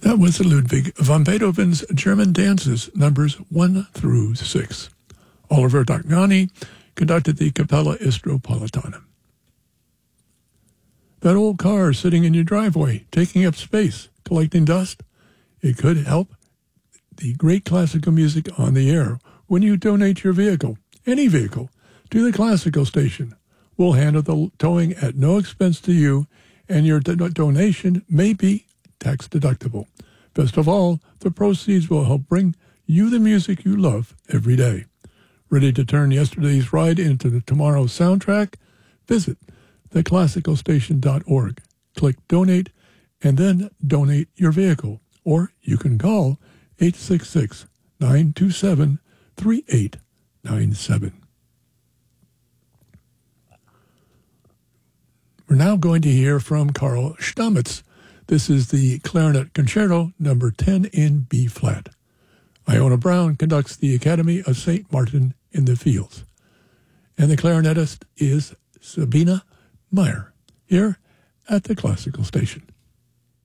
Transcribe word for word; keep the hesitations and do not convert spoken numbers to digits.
That was Ludwig van Beethoven's German Dances, numbers one through six. Oliver Dachniani conducted the Capella Istropolitana. That old car sitting in your driveway, taking up space, collecting dust, it could help the great classical music on the air when you donate your vehicle, any vehicle, to the classical station. We'll handle the towing at no expense to you, and your do- donation may be tax deductible. Best of all, the proceeds will help bring you the music you love every day. Ready to turn yesterday's ride into the tomorrow's soundtrack? Visit the classical station dot org. Click Donate, and then donate your vehicle. Or you can call eight six six, nine two seven, three eight nine seven. We're now going to hear from Karl Stamitz. This is the Clarinet Concerto, number ten in B-flat. Iona Brown conducts the Academy of Saint Martin in the Fields. And the clarinetist is Sabina Meyer, here at the Classical Station.